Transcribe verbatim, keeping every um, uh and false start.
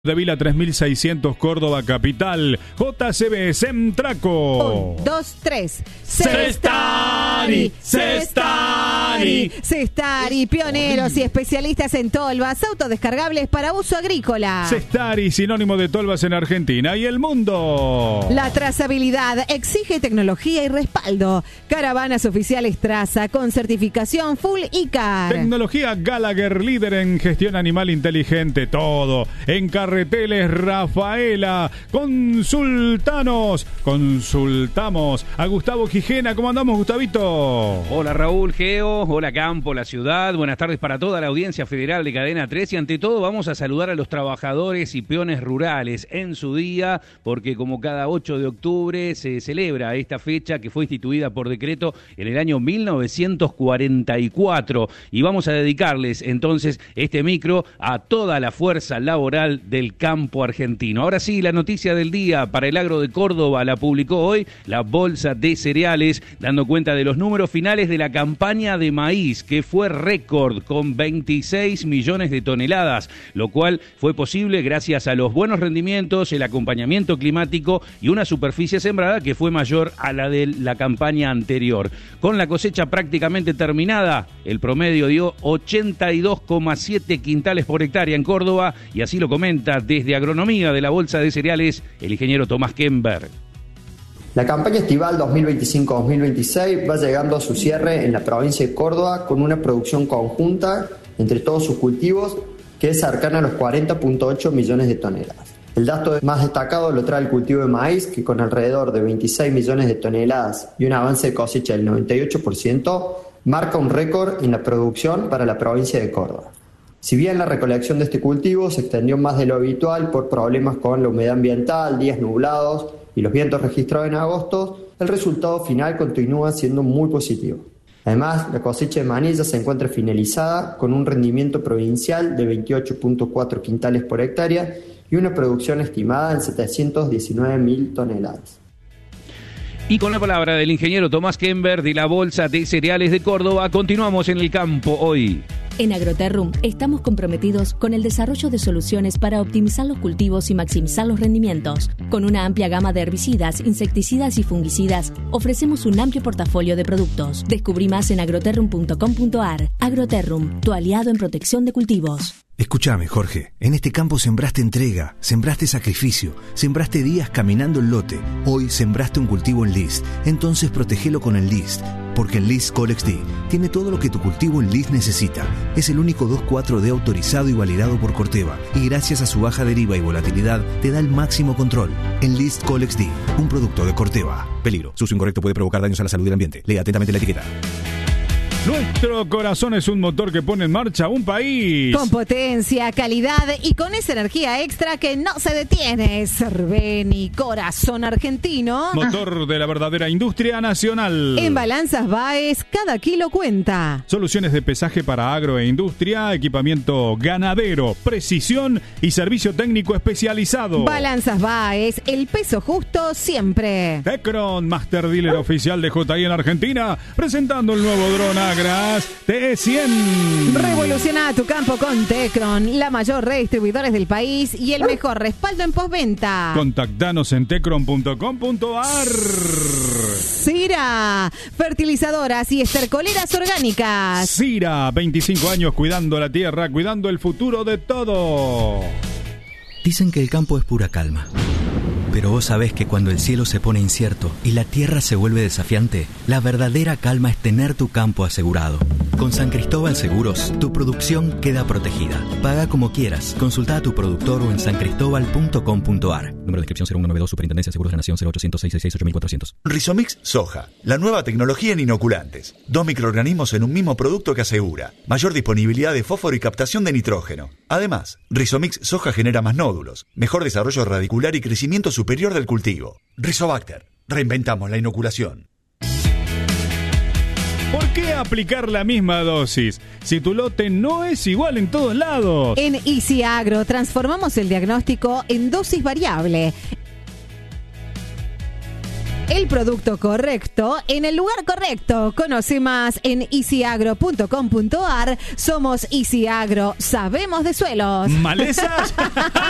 de Vila tres mil seiscientos, Córdoba capital. J C B Semtraco. Un, dos, tres. Cestari, Cestari. Cestari, pioneros y especialistas en tolvas autodescargables para uso agrícola. Cestari, sinónimo de tolvas en Argentina y el mundo. La trazabilidad exige tecnología y respaldo. Caravanas oficiales Traza con certificación Full I C A R. Tecnología Gallagher, líder en gestión animal inteligente. Todo en Carreteles Rafaela. Consultanos, consultamos a Gustavo Gijena. ¿Cómo andamos, Gustavito? Hola, Raúl, Geo. Hola, Campo, la ciudad. Buenas tardes para toda la audiencia federal de Cadena tres. Y ante todo vamos a saludar a los trabajadores y peones rurales en su día, porque como cada ocho de octubre se celebra esta fecha que fue instituida por decreto en el año mil novecientos cuarenta y cuatro. Y vamos a dedicarles entonces este micro a toda la fuerza laboral del campo argentino. Ahora sí, la noticia del día para el agro de Córdoba la publicó hoy la Bolsa de Cereales, dando cuenta de los números finales de la campaña de maíz, que fue récord con veintiséis millones de toneladas, lo cual fue posible gracias a los buenos rendimientos, el acompañamiento climático y una superficie sembrada que fue mayor a la de la campaña anterior. Con la cosecha prácticamente terminada, el promedio dio ochenta y dos coma siete quintales por hectárea en Córdoba, y así lo comenta desde Agronomía de la Bolsa de Cereales el ingeniero Tomás Kemberg. La campaña estival dos mil veinticinco dos mil veintiséis va llegando a su cierre en la provincia de Córdoba con una producción conjunta entre todos sus cultivos que es cercana a los cuarenta punto ocho millones de toneladas. El dato más destacado lo trae el cultivo de maíz, que con alrededor de veintiséis millones de toneladas y un avance de cosecha del noventa y ocho por ciento, marca un récord en la producción para la provincia de Córdoba. Si bien la recolección de este cultivo se extendió más de lo habitual por problemas con la humedad ambiental, días nublados y los vientos registrados en agosto, el resultado final continúa siendo muy positivo. Además, la cosecha de maní ya se encuentra finalizada con un rendimiento provincial de veintiocho punto cuatro quintales por hectárea y una producción estimada en setecientos diecinueve mil toneladas. Y con la palabra del ingeniero Tomás Kemberg de la Bolsa de Cereales de Córdoba, continuamos en el campo hoy. En Agroterrum estamos comprometidos con el desarrollo de soluciones para optimizar los cultivos y maximizar los rendimientos. Con una amplia gama de herbicidas, insecticidas y fungicidas, ofrecemos un amplio portafolio de productos. Descubrí más en agroterrum punto com punto a r. Agroterrum, tu aliado en protección de cultivos. Escúchame, Jorge, en este campo sembraste entrega, sembraste sacrificio, sembraste días caminando el lote. Hoy sembraste un cultivo en List, entonces protegelo con el List, porque el List Colex D tiene todo lo que tu cultivo en List necesita. Es el único dos cuatro D autorizado y validado por Corteva, y gracias a su baja deriva y volatilidad te da el máximo control. En List Colex D, un producto de Corteva. Peligro, su uso incorrecto puede provocar daños a la salud del ambiente. Lea atentamente la etiqueta. Nuestro corazón es un motor que pone en marcha un país. Con potencia, calidad y con esa energía extra que no se detiene. Cerveni, corazón argentino. Motor de la verdadera industria nacional. En Balanzas Baez, cada kilo cuenta. Soluciones de pesaje para agro e industria, equipamiento ganadero, precisión y servicio técnico especializado. Balanzas Baez, el peso justo siempre. Tecron, Master Dealer oficial de J I en Argentina, presentando el nuevo dron Agras T cien. Revoluciona tu campo con Tecron, la mayor red de distribuidores del país y el mejor respaldo en postventa. Contactanos en tecron punto com punto a r. Sira, fertilizadoras y estercoleras orgánicas. Sira, veinticinco años cuidando la tierra, cuidando el futuro de todo. Dicen que el campo es pura calma. Pero vos sabés que cuando el cielo se pone incierto y la tierra se vuelve desafiante, la verdadera calma es tener tu campo asegurado. Con San Cristóbal Seguros, tu producción queda protegida. Paga como quieras. Consulta a tu productor o en san cristóbal punto com punto a r. Número de inscripción cero uno noventa y dos, Superintendencia de Seguros de la Nación, cero ochocientos seis seis seis ocho mil cuatrocientos. Rizomix Soja, la nueva tecnología en inoculantes. Dos microorganismos en un mismo producto que asegura mayor disponibilidad de fósforo y captación de nitrógeno. Además, Rizomix Soja genera más nódulos, mejor desarrollo radicular y crecimiento superior del cultivo. Rizobacter, reinventamos la inoculación. ¿Por qué aplicar la misma dosis si tu lote no es igual en todos lados? En Easy Agro transformamos el diagnóstico en dosis variable. el producto correcto en el lugar correcto. Conoce más en easy agro punto com punto a r. Somos Easy Agro, sabemos de suelos. ¿Malezas?